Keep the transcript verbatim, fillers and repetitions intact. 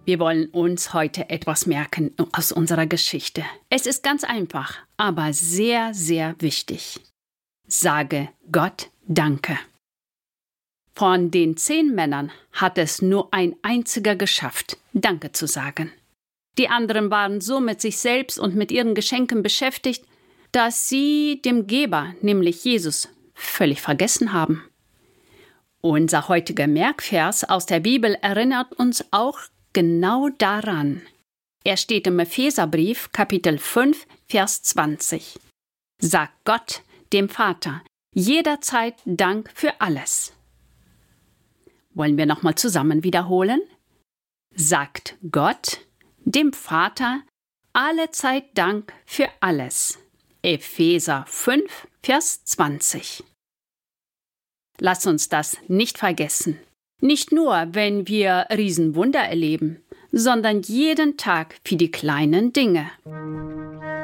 Wir wollen uns heute etwas merken aus unserer Geschichte. Es ist ganz einfach, aber sehr, sehr wichtig. Sage Gott Danke. Von den zehn Männern hat es nur ein einziger geschafft, Danke zu sagen. Die anderen waren so mit sich selbst und mit ihren Geschenken beschäftigt, dass sie dem Geber, nämlich Jesus, völlig vergessen haben. Unser heutiger Merkvers aus der Bibel erinnert uns auch genau daran. Er steht im Epheserbrief, Kapitel fünf, Vers zwanzig. Sag Gott, dem Vater, jederzeit Dank für alles. Wollen wir nochmal zusammen wiederholen? Sagt Gott, dem Vater, allezeit Dank für alles. Epheser fünf, Vers zwanzig. Lass uns das nicht vergessen. Nicht nur, wenn wir Riesenwunder erleben, sondern jeden Tag für die kleinen Dinge.